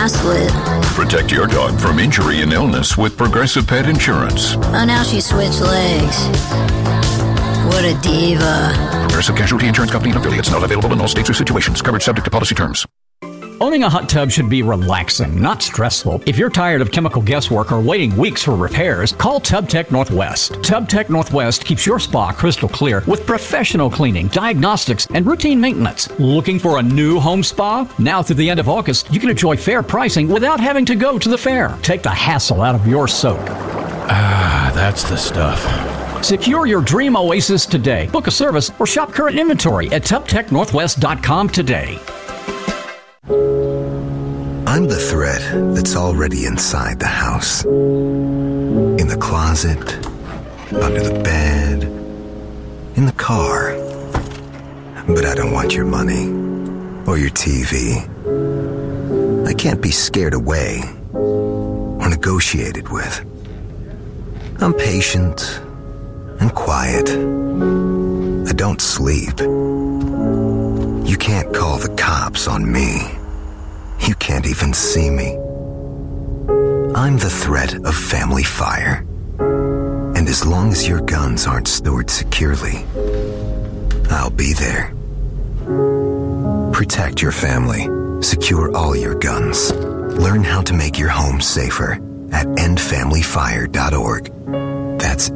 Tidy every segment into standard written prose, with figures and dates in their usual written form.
split. Protect your dog from injury and illness with Progressive Pet Insurance. Oh, now she switched legs. What a diva. Progressive Casualty Insurance Company and affiliates. Not available in all states or situations. Coverage subject to policy terms. Owning a hot tub should be relaxing, not stressful. If you're tired of chemical guesswork or waiting weeks for repairs, call TubTech Northwest. TubTech Northwest keeps your spa crystal clear with professional cleaning, diagnostics, and routine maintenance. Looking for a new home spa? Now through the end of August, you can enjoy fair pricing without having to go to the fair. Take the hassle out of your soak. Ah, that's the stuff. Secure your dream oasis today. Book a service or shop current inventory at TubTechNorthwest.com today. I'm the thread that's already inside the house. In the closet, under the bed, in the car. But I don't want your money or your TV. I can't be scared away or negotiated with. I'm patient and quiet. I don't sleep. You can't call the cops on me. You can't even see me. I'm the threat of family fire. And as long as your guns aren't stored securely, I'll be there. Protect your family. Secure all your guns. Learn how to make your home safer at endfamilyfire.org. That's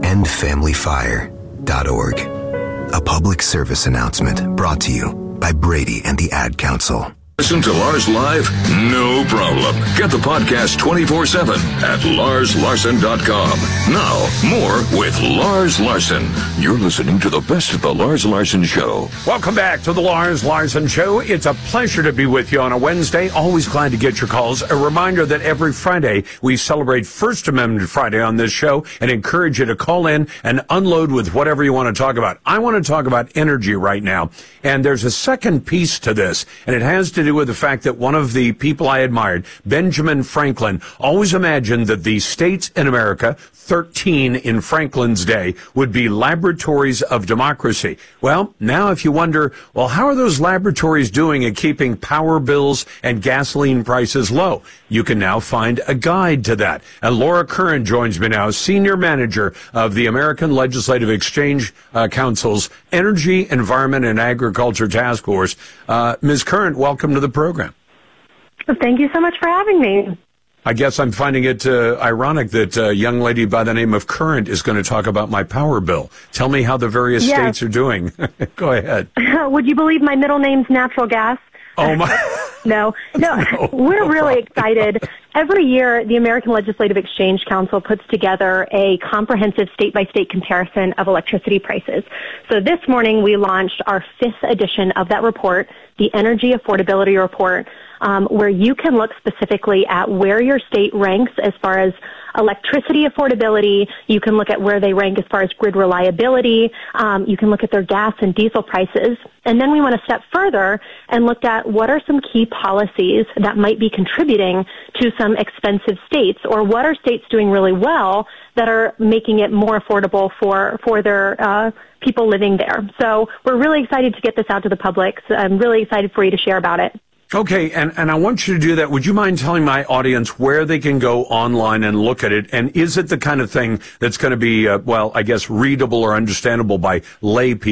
endfamilyfire.org. A public service announcement brought to you by Brady and the Ad Council. Listen to Lars live? No problem. Get the podcast 24/7 at LarsLarson.com. Now, more with Lars Larson. You're listening to the best of the Lars Larson Show. Welcome back to the Lars Larson Show. It's a pleasure to be with you on a Wednesday. Always glad to get your calls. A reminder that every Friday we celebrate First Amendment Friday on this show and encourage you to call in and unload with whatever you want to talk about. I want to talk about energy right now. And there's a second piece to this, and it has to do with the fact that one of the people I admired, Benjamin Franklin, always imagined that the states in America, 13 in Franklin's day, would be laboratories of democracy. Well, now if you wonder, well, how are those laboratories doing at keeping power bills and gasoline prices low? You can now find a guide to that. And Laura Curran joins me now, Senior Manager of the American Legislative Exchange Council's Energy, Environment, and Agriculture Task Force. Ms. Curran, welcome to the program. Thank you so much for having me. I guess I'm finding it ironic that a young lady by the name of Current is going to talk about my power bill. Tell me how the various states are doing. Go ahead. Would you believe my middle name's Natural Gas? Oh, my. No, we're really excited. Every year, the American Legislative Exchange Council puts together a comprehensive state-by-state comparison of electricity prices. So this morning, we launched our 5th edition of that report, the Energy Affordability Report, where you can look specifically at where your state ranks as far as electricity affordability. You can look at where they rank as far as grid reliability. You can look at their gas and diesel prices. And then we went a step further and looked at what are some key policies that might be contributing to some expensive states, or what are states doing really well that are making it more affordable for their people living there. So we're really excited to get this out to the public. So I'm really excited for you to share about it. Okay, and I want you to do that. Would you mind telling my audience where they can go online and look at it? And is it the kind of thing that's going to be, I guess, readable or understandable by lay people?